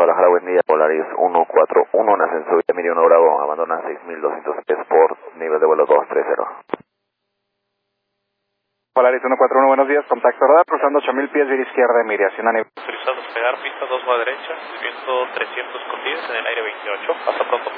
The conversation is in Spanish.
Guadalajara, buen día, Polaris 141, en ascenso Villa Emilio 1 Bravo, abandona 6203 por nivel de vuelo 230. Polaris 141, buenos días, contacto radar, cruzando 8000 pies, vía izquierda, Emiración a nivel. Autorizado despegar, pista 2 a derecha, viento 300 con 10 en el aire 28, hasta pronto.